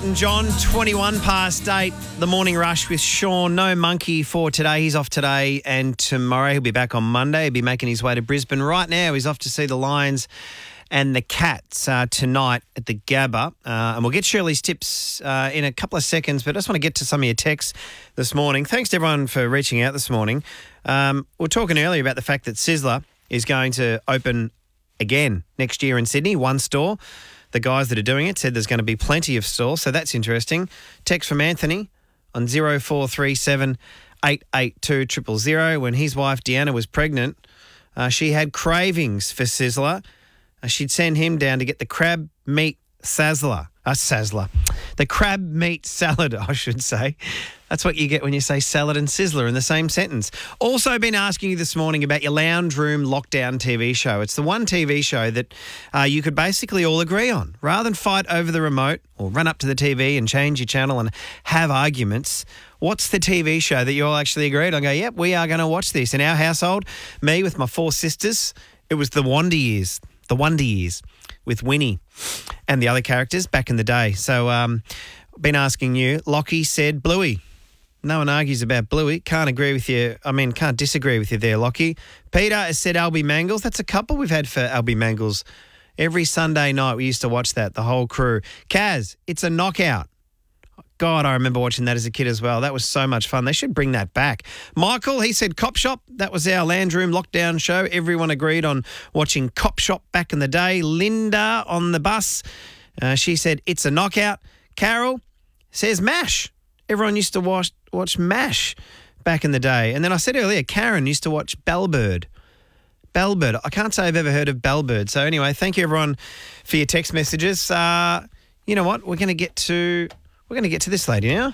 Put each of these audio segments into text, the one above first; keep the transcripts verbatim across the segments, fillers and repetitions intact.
and John, twenty-one past eight, the morning rush with Sean. No monkey for today. He's off today and tomorrow. He'll be back on Monday. He'll be making his way to Brisbane. Right now, he's off to see the Lions and the Cats uh, tonight at the Gabba. Uh, and we'll get Shirley's tips uh, in a couple of seconds, but I just want to get to some of your texts this morning. Thanks to everyone for reaching out this morning. Um, we were talking earlier about the fact that Sizzler is going to open again next year in Sydney, one store. The guys that are doing it said there's going to be plenty of stores, so that's interesting. Text from Anthony on zero four three seven eight eight two zero zero zero. When his wife Deanna was pregnant, uh, she had cravings for Sizzler. Uh, she'd send him down to get the crab meat Sizzler. Uh, Sizzler. The crab meat salad, I should say. That's what you get when you say salad and Sizzler in the same sentence. Also been asking you this morning about your lounge room lockdown T V show. It's the one T V show that uh, you could basically all agree on. Rather than fight over the remote or run up to the T V and change your channel and have arguments, what's the T V show that you all actually agreed on? Go, yep, we are going to watch this. In our household, me with my four sisters, it was The Wonder Years. The Wonder Years with Winnie and the other characters back in the day. So, um, been asking you. Lockie said Bluey. No one argues about Bluey. Can't agree with you. I mean, can't disagree with you there, Lockie. Peter has said Albie Mangles. That's a couple we've had for Albie Mangles. Every Sunday night we used to watch that, the whole crew. Kaz, it's a knockout. God, I remember watching that as a kid as well. That was so much fun. They should bring that back. Michael, he said Cop Shop. That was our lounge room lockdown show. Everyone agreed on watching Cop Shop back in the day. Linda on the bus, uh, she said it's a knockout. Carol says MASH. Everyone used to watch watch MASH back in the day. And then I said earlier, Karen used to watch Bellbird. Bellbird. I can't say I've ever heard of Bellbird. So anyway, thank you everyone for your text messages. Uh, you know what? We're going to get to we're going to get to this lady now.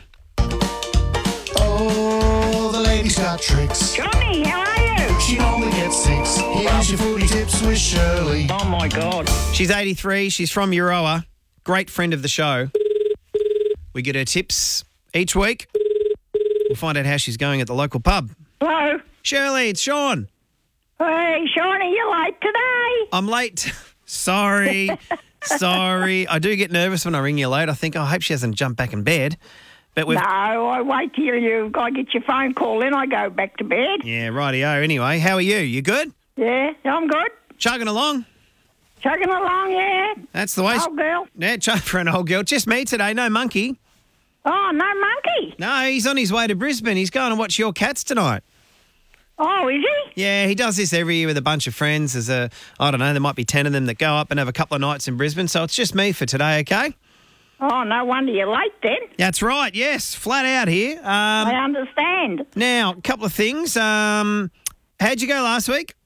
Oh, the lady's got tricks. Johnny, how are you? She only gets six. Here's your footy tips with Shirley. Oh, my God. She's eighty-three. She's from Euroa. Great friend of the show. We get her tips each week. We'll find out how she's going at the local pub. Hello? Shirley, it's Sean. Hey, Shawnee, you late today? I'm late. Sorry. Sorry. I do get nervous when I ring you late. I think, oh, I hope she hasn't jumped back in bed. But we've... No, I wait till you I get your phone call, then I go back to bed. Yeah, rightio. Anyway, how are you? You good? Yeah, I'm good. Chugging along? Chugging along, yeah. That's the way. Old girl. Yeah, chug for an old girl. Just me today, no monkey. Oh, no monkey. No, he's on his way to Brisbane. He's going to watch your Cats tonight. Oh, is he? Yeah, he does this every year with a bunch of friends. There's a, I don't know, there might be ten of them that go up and have a couple of nights in Brisbane. So it's just me for today, okay? Oh, no wonder you're late then. That's right, yes. Flat out here. Um, I understand. now, a couple of things. Um, how'd you go last week?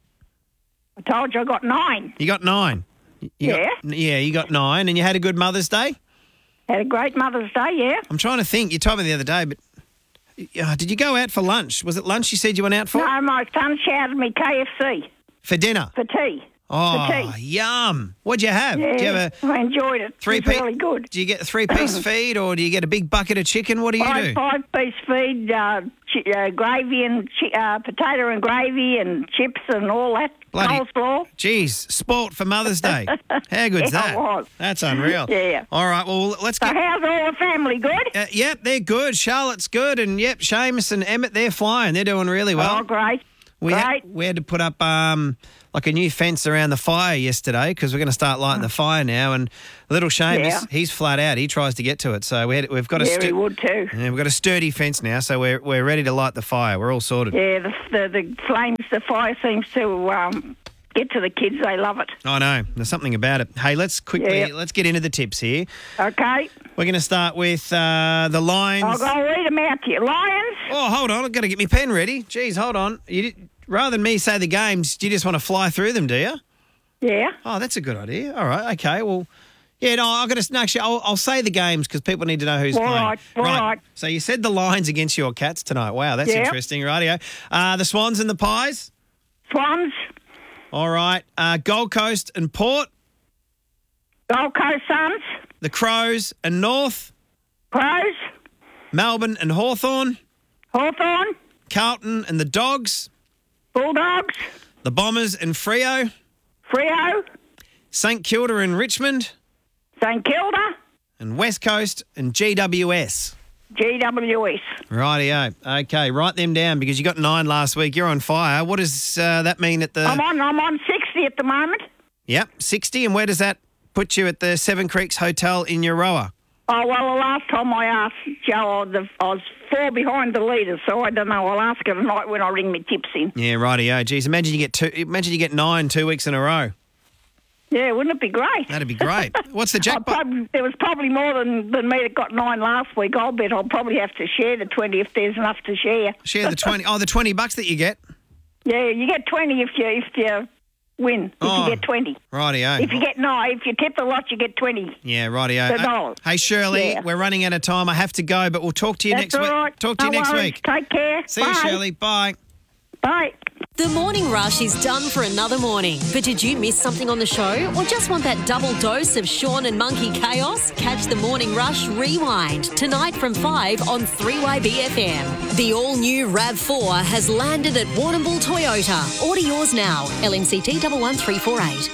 I told you I got nine. You got nine. You Yeah. Got, yeah, you got nine. And you had a good Mother's Day? Had a great Mother's Day, yeah. I'm trying to think. You told me the other day, but uh, did you go out for lunch? Was it lunch you said you went out for? No, my son shouted me K F C For dinner? for tea. Oh, for tea. yum. What'd you have? Yeah, Do you have a I enjoyed it. three It was piece? really good. Do you get a three-piece feed or do you get a big bucket of chicken? What do you Five, do? five-piece feed, uh, chi- uh, gravy and chi- uh, potato and gravy and chips and all that. Bloody- Coleslaw. Jeez, sport for Mother's Day. How good's Yeah, that? it was. That's unreal. Yeah. All right, well, let's So get... how's all the family? Good? Uh, yep, they're good. Charlotte's good. And, yep, Seamus and Emmett, they're flying. They're doing really well. oh, great. We great. had, we had to put up um, like a new fence around the fire yesterday because we're going to start lighting the fire now. And little Seamus, Yeah. he's flat out. He tries to get to it. So we had, we've got a yeah, stu- we would too. yeah, we've got a sturdy fence now. So we're we're ready to light the fire. We're all sorted. Yeah, the, the, the flames, the fire seems to um, get to the kids. They love it. I know. There's something about it. Hey, let's quickly Yeah. let's get into the tips here. Okay. We're going to start with uh, the I'll Lions. go read them out to you. Lions. Oh, hold on. I've got to get my pen ready. Jeez, hold on. You did, rather than me say the games, do you just want to fly through them, do you? Yeah. Oh, that's a good idea. All right. Okay. Well, yeah, no, I've got to, no, actually, I'll, I'll say the games because people need to know who's All playing. right, all right. So you said the Lions against your Cats tonight. Wow, that's Yeah. interesting. Rightio. Uh, the Swans and the Pies. Swans. All right. Uh, Gold Coast and Port. Gold Coast Suns. The Crows and North. Crows. Melbourne and Hawthorn. Hawthorn. Carlton and the Dogs. Bulldogs. The Bombers and Freo. Freo. St Kilda and Richmond. St Kilda. And West Coast and G W S. G W S. Rightio. Okay, write them down because you got nine last week. You're on fire. What does uh, that mean at the... I'm on, I'm on sixty at the moment. Yep, sixty. And where does that put you at the Seven Creeks Hotel in Euroa? Oh, well, the last time I asked Joe, I was, I was four behind the leaders, so I don't know. I'll ask her tonight when I ring my tips in. Yeah, rightio. Geez, imagine you get two. Imagine you get nine two weeks in a row. Yeah, wouldn't it be great? That'd be great. What's the I jackpot? probably, there was probably more than, than me that got nine last week. I'll bet I'll probably have to share the twenty if there's enough to share. Share the twenty. Oh, the twenty bucks that you get. Yeah, you get twenty if you if you win. If Oh. you get twenty. Rightio. If you get nine, if you tip the lot, you get twenty. Yeah, rightio. The Uh, dollars. hey, Shirley, Yeah. we're running out of time. I have to go, but we'll talk to you That's next all week. right. Talk to you No next worries. week. Take care. See Bye. you, Shirley. Bye. Bye. The Morning Rush is done for another morning. But did you miss something on the show or just want that double dose of Sean and Monkey chaos? Catch the Morning Rush Rewind tonight from five on three Y B F M. The all-new RAV four has landed at Warrnambool Toyota. Order yours now. L M C T one one three four eight.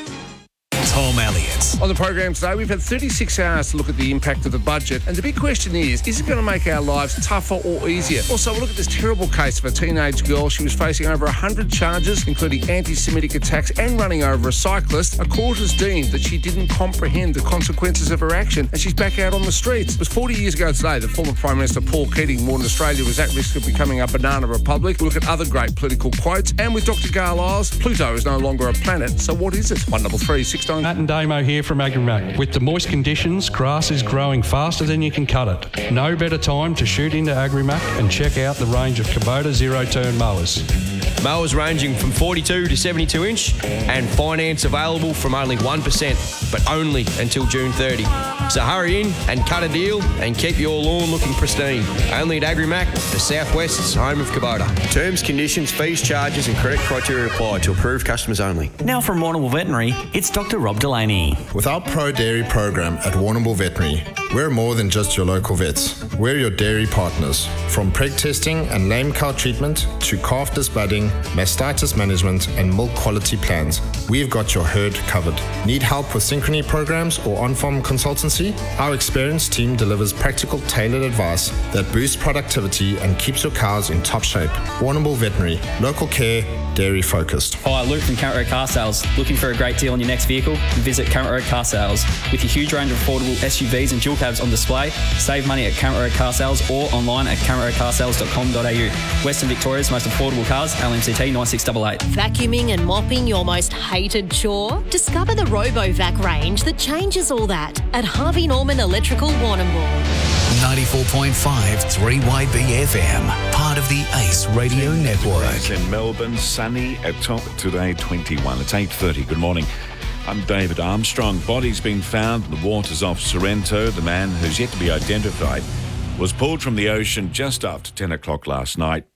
Tom Elliott. On the program today, we've had thirty-six hours to look at the impact of the budget, and the big question is, is it going to make our lives tougher or easier? Also, we'll look at this terrible case of a teenage girl. She was facing over one hundred charges, including anti-Semitic attacks and running over a cyclist. A court has deemed that she didn't comprehend the consequences of her action, and she's back out on the streets. It was forty years ago today that former Prime Minister Paul Keating warned Australia was at risk of becoming a banana republic. We'll look at other great political quotes, and with Doctor Gail Isles, Pluto is no longer a planet, so what is it? one double three six nine. Matt and Damo here from AgriMac. With the moist conditions, grass is growing faster than you can cut it. No better time to shoot into AgriMac and check out the range of Kubota zero-turn mowers. Mowers ranging from forty-two to seventy-two inch and finance available from only one percent, but only until June thirtieth. So hurry in and cut a deal and keep your lawn looking pristine. Only at AgriMac, the Southwest's home of Kubota. Terms, conditions, fees, charges and credit criteria apply to approved customers only. Now from Warrnambool Veterinary, it's Doctor Rob Delaney. With our Pro Dairy program at Warrnambool Veterinary, we're more than just your local vets. We're your dairy partners. From preg testing and lame cow treatment to calf disbudding, mastitis management and milk quality plans, we've got your herd covered. Need help with synchrony programs or on-farm consultancy? Our experienced team delivers practical, tailored advice that boosts productivity and keeps your cows in top shape. Warrnambool Veterinary, local care, dairy focused. Hi, Luke from Current Road Car Sales. Looking for a great deal on your next vehicle? Visit Current Road Car Sales. With your huge range of affordable S U Vs and dual cabs on display, save money at Current Road Car Sales or online at current road car sales dot com dot a u. Western Victoria's most affordable cars, L M C T nine six eight eight. Vacuuming and mopping your most hated chore? Discover the RoboVac range that changes all that at Harvey Norman Electrical Warrnambool. ninety-four point five three Y B F M, part of the Ace Radio Network. In Melbourne, sunny at top today, twenty-one. It's eight thirty. Good morning. I'm David Armstrong. Body's been found in the waters off Sorrento. The man, who's yet to be identified, was pulled from the ocean just after ten o'clock last night.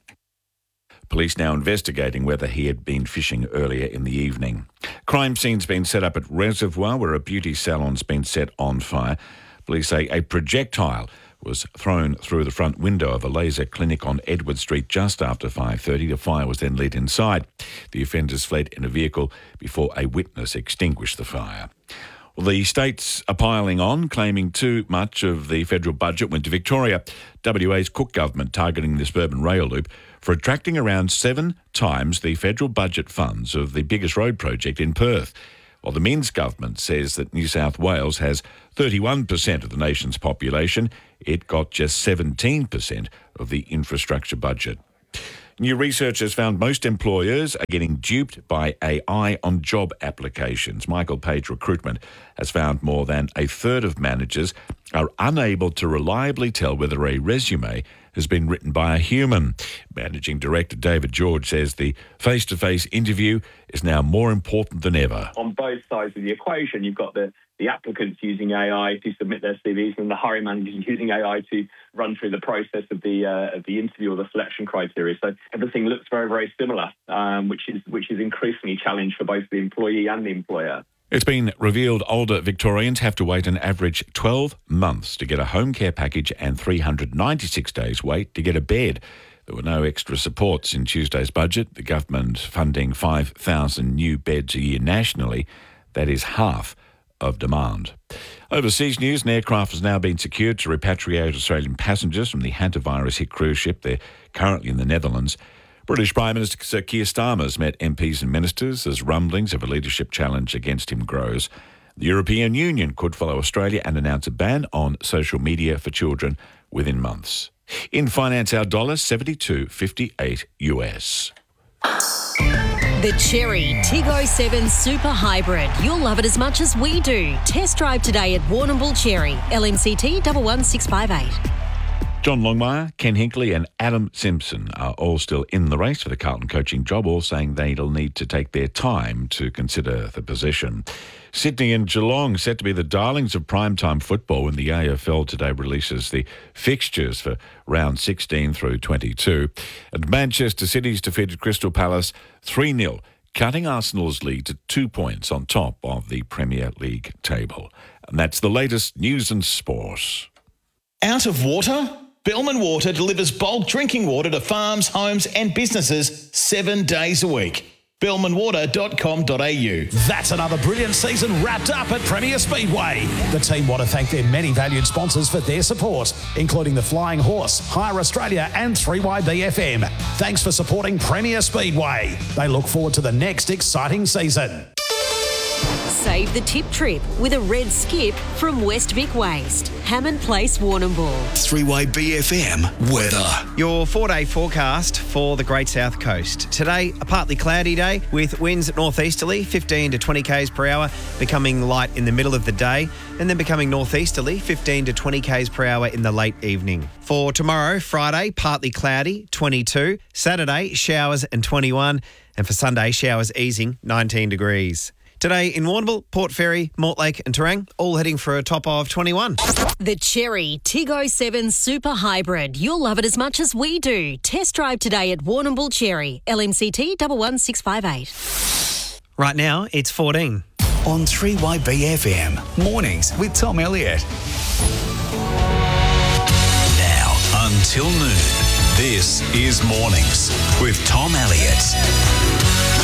Police now investigating whether he had been fishing earlier in the evening. Crime scene's been set up at Reservoir, where a beauty salon's been set on fire. Police say a projectile was thrown through the front window of a laser clinic on Edward Street just after five thirty. The fire was then lit inside. The offenders fled in a vehicle before a witness extinguished the fire. Well, the states are piling on, claiming too much of the federal budget went to Victoria. W A's Cook government targeting the suburban rail loop for attracting around seven times the federal budget funds of the biggest road project in Perth. While the Minns government says that New South Wales has thirty-one percent of the nation's population, it got just seventeen percent of the infrastructure budget. New research has found most employers are getting duped by A I on job applications. Michael Page Recruitment has found more than a third of managers are unable to reliably tell whether a resume has been written by a human. Managing Director David George says the face-to-face interview is now more important than ever. On both sides of the equation, you've got the, the applicants using A I to submit their C Vs and the hiring managers using A I to run through the process of the uh, of the interview or the selection criteria. So everything looks very, very similar, um, which is which is increasingly challenged for both the employee and the employer. It's been revealed older Victorians have to wait an average twelve months to get a home care package and three hundred ninety-six days wait to get a bed. There were no extra supports in Tuesday's budget. The government funding five thousand new beds a year nationally. That is half of demand. Overseas news, an aircraft has now been secured to repatriate Australian passengers from the hantavirus-hit cruise ship. They're currently in the Netherlands. British Prime Minister Sir Keir Starmer has met M Ps and ministers as rumblings of a leadership challenge against him grows. The European Union could follow Australia and announce a ban on social media for children within months. In finance, our dollar seventy-two fifty-eight U S. The Cherry Tiggo seven Super Hybrid. You'll love it as much as we do. Test drive today at Warrnambool Cherry. L M C T one one six five eight. John Longmire, Ken Hinkley and Adam Simpson are all still in the race for the Carlton coaching job, all saying they'll need to take their time to consider the position. Sydney and Geelong set to be the darlings of primetime football when the A F L today releases the fixtures for round sixteen through twenty-two. And Manchester City's defeated Crystal Palace three nil, cutting Arsenal's lead to two points on top of the Premier League table. And that's the latest news and sport. Out of water? Bellman Water delivers bulk drinking water to farms, homes and businesses seven days a week. bellman water dot com dot a u. That's another brilliant season wrapped up at Premier Speedway. The team want to thank their many valued sponsors for their support, including the Flying Horse, Hire Australia and three Y B F M. Thanks for supporting Premier Speedway. They look forward to the next exciting season. Save the tip trip with a red skip from West Vic Waste. Hammond Place, Warrnambool. three Y B F M weather. Your four-day forecast for the Great South Coast. Today, a partly cloudy day with winds at northeasterly, fifteen to twenty k's per hour, becoming light in the middle of the day, and then becoming northeasterly, fifteen to twenty k's per hour in the late evening. For tomorrow, Friday, partly cloudy, twenty-two. Saturday, showers and twenty-one. And for Sunday, showers easing, nineteen degrees. Today in Warrnambool, Port Fairy, Mortlake and Terang, all heading for a top of twenty-one. The Cherry Tiggo seven Super Hybrid. You'll love it as much as we do. Test drive today at Warrnambool Cherry. L M C T one one six five eight. Right now, it's fourteen. On three Y B F M, mornings with Tom Elliott. Now until noon, this is Mornings with Tom Elliott.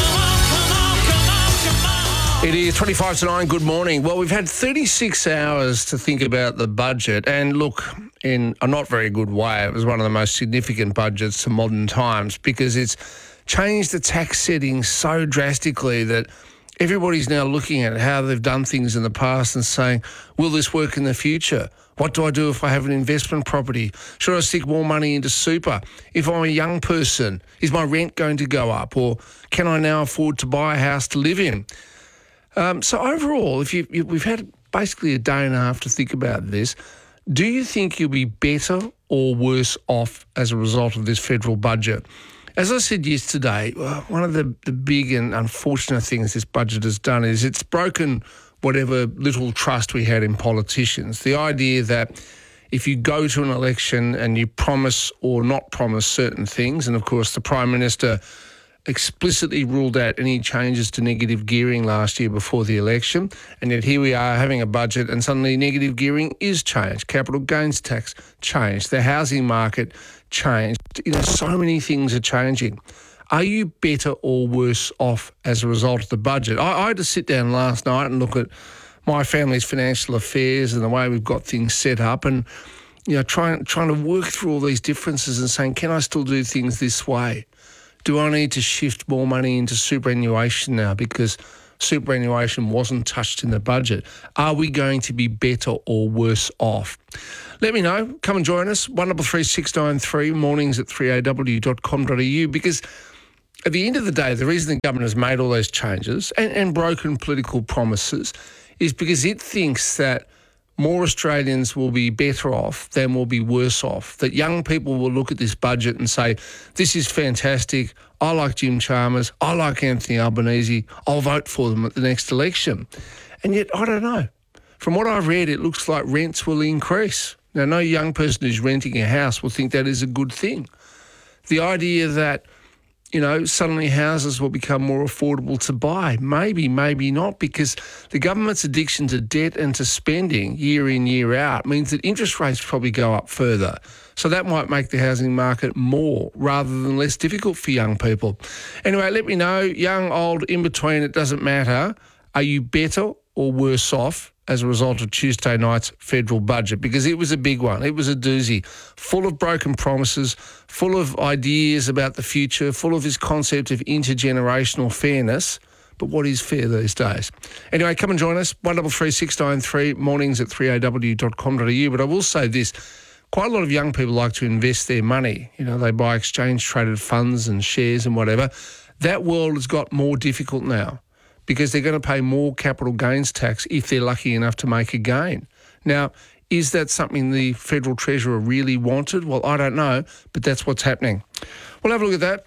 It is twenty-five to nine. Good morning. Well, we've had thirty-six hours to think about the budget. And look, in a not very good way, it was one of the most significant budgets to modern times because it's changed the tax settings so drastically that everybody's now looking at how they've done things in the past and saying, will this work in the future? What do I do if I have an investment property? Should I stick more money into super? If I'm a young person, is my rent going to go up? Or can I now afford to buy a house to live in? Um, so overall, if you, you, we've had basically a day and a half to think about this, do you think you'll be better or worse off as a result of this federal budget? As I said yesterday, one of the, the big and unfortunate things this budget has done is it's broken whatever little trust we had in politicians. The idea that if you go to an election and you promise or not promise certain things, and of course the Prime Minister explicitly ruled out any changes to negative gearing last year before the election, and yet here we are having a budget and suddenly negative gearing is changed, capital gains tax changed, the housing market changed. You know, so many things are changing. Are you better or worse off as a result of the budget? I, I had to sit down last night and look at my family's financial affairs and the way we've got things set up and, you know, trying, trying to work through all these differences and saying, can I still do things this way? Do I need to shift more money into superannuation now because superannuation wasn't touched in the budget? Are we going to be better or worse off? Let me know. Come and join us. one three three six nine three, mornings at three a w dot com dot a u, because at the end of the day, the reason the government has made all those changes and, and broken political promises is because it thinks that more Australians will be better off than will be worse off, that young people will look at this budget and say, this is fantastic, I like Jim Chalmers, I like Anthony Albanese, I'll vote for them at the next election. And yet, I don't know. From what I've read, it looks like rents will increase. Now, no young person who's renting a house will think that is a good thing. The idea that, you know, suddenly houses will become more affordable to buy. Maybe, maybe not, because the government's addiction to debt and to spending year in, year out means that interest rates probably go up further. So that might make the housing market more rather than less difficult for young people. Anyway, let me know, young, old, in between, it doesn't matter. Are you better or worse off as a result of Tuesday night's federal budget, because it was a big one. It was a doozy, full of broken promises, full of ideas about the future, full of this concept of intergenerational fairness. But what is fair these days? Anyway, come and join us, one three three six nine three, mornings at three a w dot com dot a u. But I will say this, quite a lot of young people like to invest their money. You know, they buy exchange-traded funds and shares and whatever. That world has got more difficult now because they're going to pay more capital gains tax if they're lucky enough to make a gain. Now, is that something the Federal Treasurer really wanted? Well, I don't know, but that's what's happening. We'll have a look at that.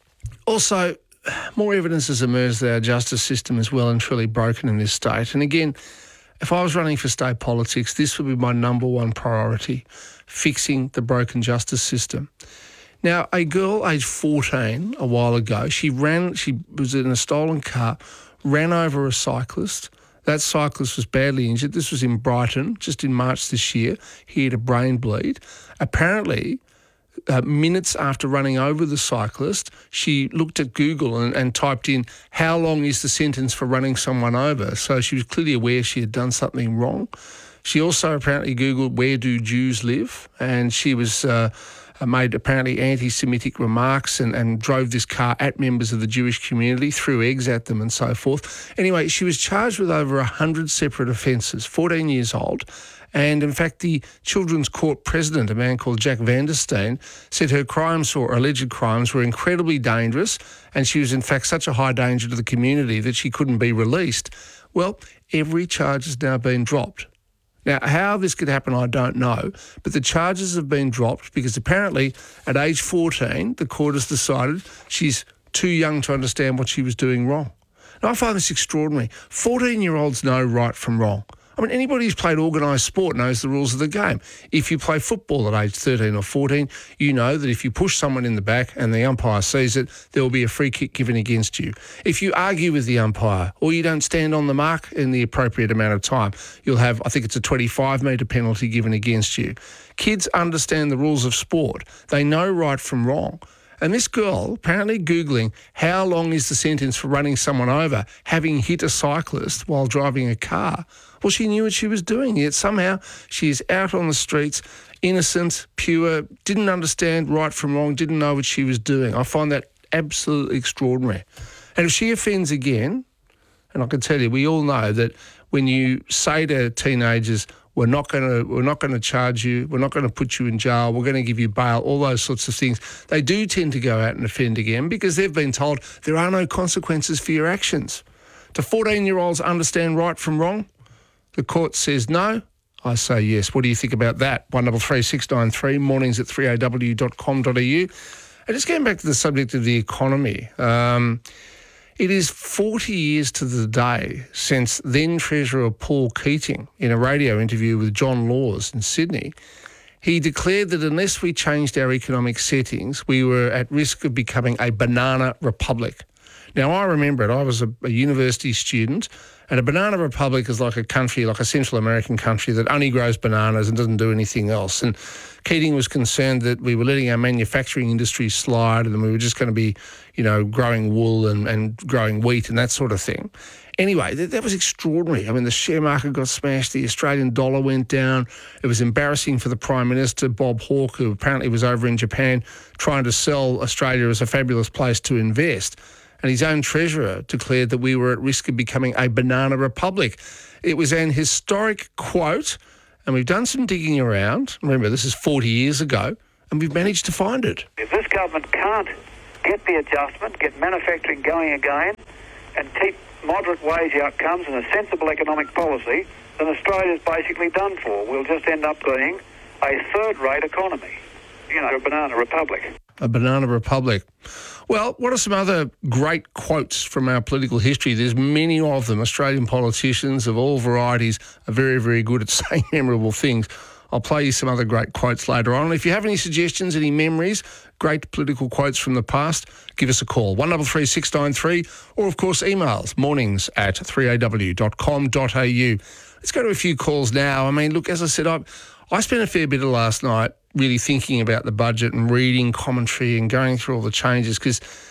Also, more evidence has emerged that our justice system is well and truly broken in this state. And again, if I was running for state politics, this would be my number one priority, fixing the broken justice system. Now, a girl aged fourteen a while ago, she ran, she was in a stolen car, ran over a cyclist. That cyclist was badly injured. This was in Brighton, just in March this year. He had a brain bleed. Apparently, Uh, minutes after running over the cyclist, she looked at Google and, and typed in, how long is the sentence for running someone over? So she was clearly aware she had done something wrong. She also apparently Googled, where do Jews live? And she was uh, made apparently anti-Semitic remarks and, and drove this car at members of the Jewish community, threw eggs at them and so forth. Anyway, she was charged with over one hundred separate offences, fourteen years old. And in fact, the Children's Court president, a man called Jack Vandersteen, said her crimes or alleged crimes were incredibly dangerous, and she was in fact such a high danger to the community that she couldn't be released. Well, every charge has now been dropped. Now, how this could happen, I don't know, but the charges have been dropped because apparently at age fourteen, the court has decided she's too young to understand what she was doing wrong. Now, I find this extraordinary. fourteen-year-olds know right from wrong. I mean, anybody who's played organised sport knows the rules of the game. If you play football at age thirteen or fourteen, you know that if you push someone in the back and the umpire sees it, there will be a free kick given against you. If you argue with the umpire or you don't stand on the mark in the appropriate amount of time, you'll have, I think it's a twenty-five metre penalty given against you. Kids understand the rules of sport. They know right from wrong. And this girl, apparently Googling, how long is the sentence for running someone over, having hit a cyclist while driving a car? Well, she knew what she was doing, yet somehow she is out on the streets, innocent, pure, didn't understand right from wrong, didn't know what she was doing. I find that absolutely extraordinary. And if she offends again, and I can tell you, we all know that when you say to teenagers, we're not going to we're not going to charge you, we're not going to put you in jail, we're going to give you bail, all those sorts of things, they do tend to go out and offend again because they've been told there are no consequences for your actions. Do fourteen-year-olds understand right from wrong? The court says no. I say yes. What do you think about that? one three three six nine three, mornings at three a w dot com dot a u. And just going back to the subject of the economy, um, it is forty years to the day since then Treasurer Paul Keating, in a radio interview with John Laws in Sydney, he declared that unless we changed our economic settings, we were at risk of becoming a banana republic. Now, I remember it. I was a, a university student, and a banana republic is like a country, like a Central American country that only grows bananas and doesn't do anything else. And Keating was concerned that we were letting our manufacturing industry slide and we were just going to be, you know, growing wool and, and growing wheat and that sort of thing. Anyway, that, that was extraordinary. I mean, the share market got smashed, the Australian dollar went down. It was embarrassing for the Prime Minister, Bob Hawke, who apparently was over in Japan trying to sell Australia as a fabulous place to invest. And his own treasurer declared that we were at risk of becoming a banana republic. It was an historic quote, and we've done some digging around. Remember, this is forty years ago, and we've managed to find it. If this government can't get the adjustment, get manufacturing going again, and keep moderate wage outcomes and a sensible economic policy, then Australia's basically done for. We'll just end up being a third-rate economy, you know, a banana republic. A banana republic. Well, what are some other great quotes from our political history? There's many of them. Australian politicians of all varieties are very, very good at saying memorable things. I'll play you some other great quotes later on. If you have any suggestions, any memories, great political quotes from the past, give us a call, one three three six nine three, or of course emails, mornings at three a w dot com dot a u. Let's go to a few calls now. I mean, look, as I said, I, I spent a fair bit of last night really thinking about the budget and reading commentary and going through all the changes because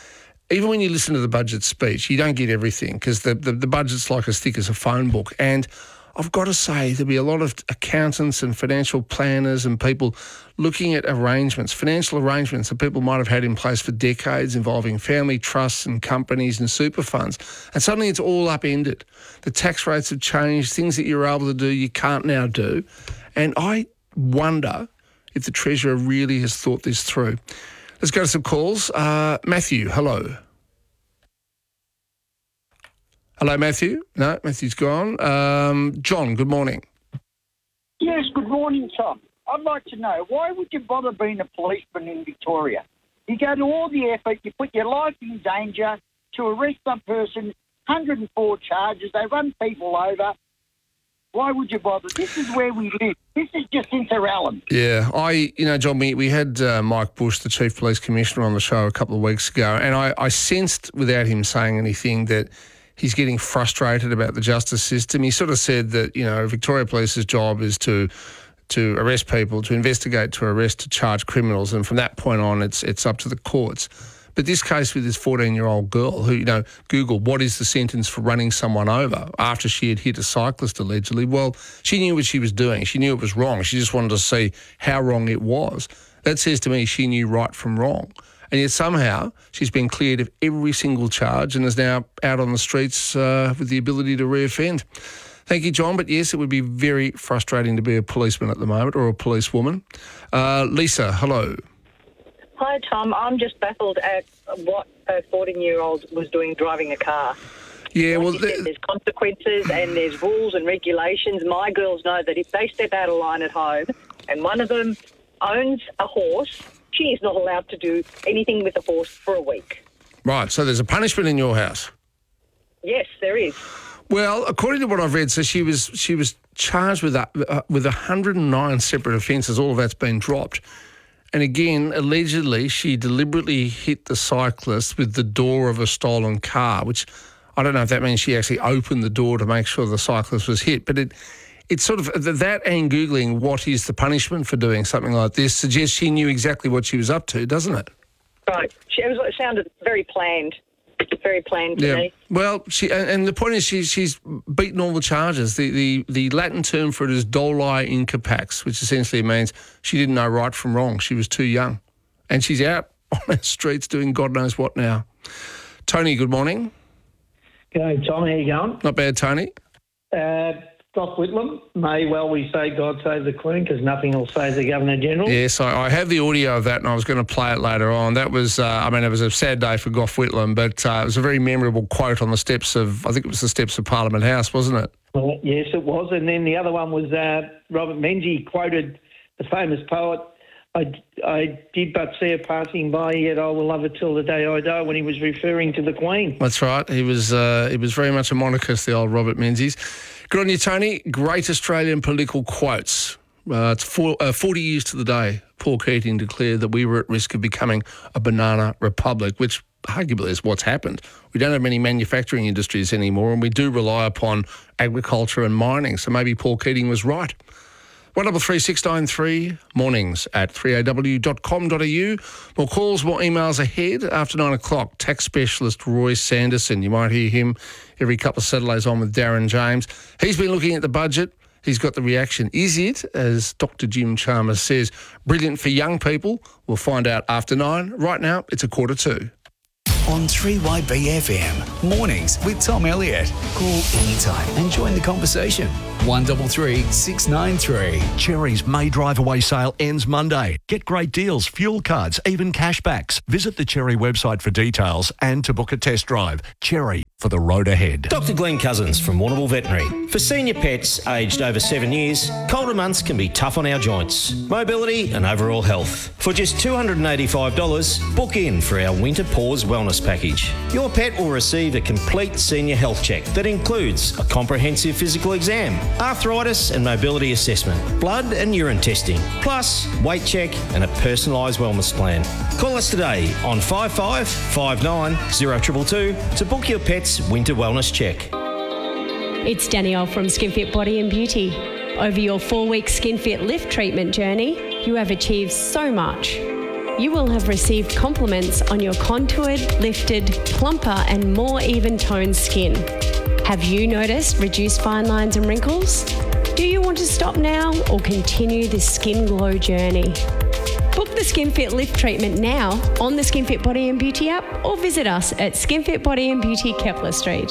even when you listen to the budget speech, you don't get everything because the, the, the budget's like as thick as a phone book. And I've got to say there'll be a lot of accountants and financial planners and people looking at arrangements, financial arrangements that people might have had in place for decades involving family trusts and companies and super funds. And suddenly it's all upended. The tax rates have changed. Things that you were able to do, you can't now do. And I wonder if the Treasurer really has thought this through. Let's go to some calls. Uh, Matthew, hello. Hello, Matthew. No, Matthew's gone. Um, John, good morning. Yes, good morning, Tom. I'd like to know, why would you bother being a policeman in Victoria? You go to all the effort, you put your life in danger to arrest some person, one hundred four charges, they run people over. Why would you bother? This is where we live. This is just Inter Allen. Yeah, I, you know, John, we, we had uh, Mike Bush, the Chief Police Commissioner, on the show a couple of weeks ago, and I, I sensed, without him saying anything, that he's getting frustrated about the justice system. He sort of said that, you know, Victoria Police's job is to to arrest people, to investigate, to arrest, to charge criminals, and from that point on, it's it's up to the courts. But this case with this fourteen-year-old girl who, you know, Googled what is the sentence for running someone over after she had hit a cyclist allegedly. Well, she knew what she was doing. She knew it was wrong. She just wanted to see how wrong it was. That says to me she knew right from wrong. And yet somehow she's been cleared of every single charge and is now out on the streets uh, with the ability to reoffend. Thank you, John. But yes, it would be very frustrating to be a policeman at the moment or a policewoman. Uh, Lisa, hello. Hi, Tom. I'm just baffled at what a fourteen-year-old was doing driving a car. Yeah, well, like you said, there's consequences and there's rules and regulations. My girls know that if they step out of line at home and one of them owns a horse, she is not allowed to do anything with a horse for a week. Right, so there's a punishment in your house. Yes, there is. Well, according to what I've read, so she was she was charged with a, uh, with one hundred nine separate offences. All of that's been dropped. And again, allegedly, she deliberately hit the cyclist with the door of a stolen car, which I don't know if that means she actually opened the door to make sure the cyclist was hit. But it it's sort of that, and Googling what is the punishment for doing something like this suggests she knew exactly what she was up to, doesn't it? Right. She, it, was, it sounded very planned. Very planned to yeah. me. Well, she and, and the point is she, she's beaten all the charges. The, the the Latin term for it is doli incapax, which essentially means she didn't know right from wrong. She was too young. And she's out on the streets doing God knows what now. Tony, good morning. G'day, Tom. How you going? Not bad, Tony. Uh, Gough Whitlam, may well we say God save the Queen, because nothing will save the Governor-General. Yes, I, I have the audio of that, and I was going to play it later on. That was, uh, I mean, it was a sad day for Gough Whitlam, but uh, it was a very memorable quote on the steps of, I think it was the steps of Parliament House, wasn't it? Well, yes, it was. And then the other one was uh, Robert Menzies quoted the famous poet, I, I did but see her passing by, yet I will love her till the day I die, when he was referring to the Queen. That's right. He was, uh, he was very much a monarchist, the old Robert Menzies. Good on you, Tony. Great Australian political quotes. Uh, it's four, uh, forty years to the day Paul Keating declared that we were at risk of becoming a banana republic, which arguably is what's happened. We don't have many manufacturing industries anymore, and we do rely upon agriculture and mining, so maybe Paul Keating was right. one double three six nine three, mornings at three a w dot com dot a u. More calls, more emails ahead. After nine o'clock, tax specialist Roy Sanderson. You might hear him every couple of Saturdays on with Darren James. He's been looking at the budget. He's got the reaction. Is it, as Doctor Jim Chalmers says, brilliant for young people? We'll find out after nine. Right now, it's a quarter two. On three Y B F M, mornings with Tom Elliott. Call anytime and join the conversation. one double three six nine three. Cherry's May Drive Away sale ends Monday. Get great deals, fuel cards, even cashbacks. Visit the Cherry website for details and to book a test drive. Cherry, for the road ahead. Doctor Glenn Cousins from Warrnambool Veterinary. For senior pets aged over seven years, colder months can be tough on our joints, mobility and overall health. For just two hundred eighty-five dollars, book in for our Winter Paws Wellness Package. Your pet will receive a complete senior health check that includes a comprehensive physical exam, arthritis and mobility assessment, blood and urine testing, plus weight check and a personalised wellness plan. Call us today on five five five nine zero two two two to book your pet's winter wellness check. It's Danielle from SkinFit Body and Beauty. Over your four-week SkinFit Lift treatment journey, you have achieved so much. you will have received compliments on your contoured, lifted, plumper and more even-toned skin. Have you noticed reduced fine lines and wrinkles? Do you want to stop now or continue this skin glow journey? Book the SkinFit Lift treatment now on the SkinFit Body and Beauty app or visit us at SkinFit Body and Beauty, Kepler Street.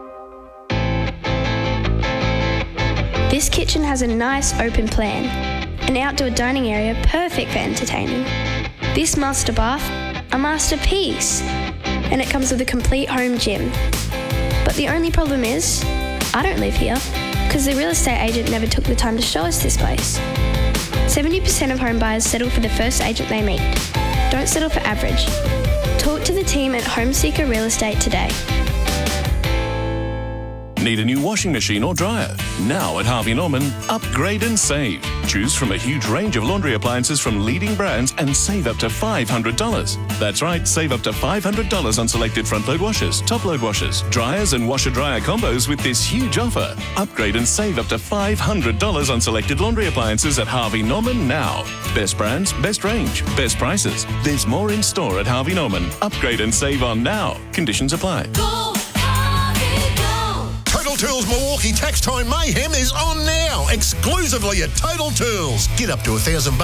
This kitchen has a nice open plan, an outdoor dining area perfect for entertaining. This master bath, a masterpiece, and it comes with a complete home gym. But the only problem is, I don't live here because the real estate agent never took the time to show us this place. seventy percent of home buyers settle for the first agent they meet. Don't settle for average. Talk to the team at Home Seeker Real Estate today. Need a new washing machine or dryer? Now at Harvey Norman, upgrade and save. Choose from a huge range of laundry appliances from leading brands and save up to five hundred dollars. That's right, save up to five hundred dollars on selected front-load washers, top-load washers, dryers and washer-dryer combos with this huge offer. Upgrade and save up to five hundred dollars on selected laundry appliances at Harvey Norman now. Best brands, best range, best prices. There's more in store at Harvey Norman. Upgrade and save on now. Conditions apply. Total Tools Milwaukee Tax Time Mayhem is on now, exclusively at Total Tools. Get up to a thousand bucks